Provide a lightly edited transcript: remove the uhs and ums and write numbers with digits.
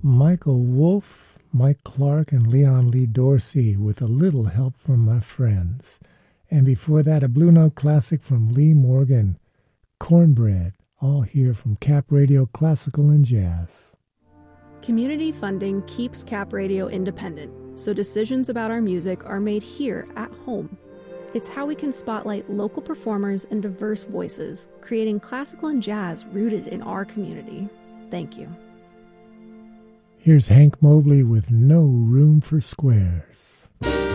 Michael Wolff, Mike Clark, and Leon Lee Dorsey with a little help from my friends. And before that, a Blue Note classic from Lee Morgan, Cornbread, all here from Cap Radio Classical and Jazz. Community funding keeps Cap Radio independent, so decisions about our music are made here at home. It's how we can spotlight local performers and diverse voices, creating classical and jazz rooted in our community. Thank you. Here's Hank Mobley with No Room for Squares.